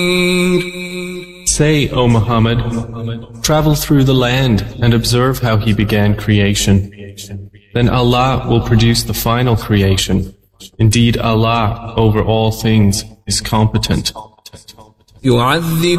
Say, O Muhammad, travel through the land and observe how He began creation. Then Allah will produce the final creation. Indeed, Allah, over all things, is competent. يعذب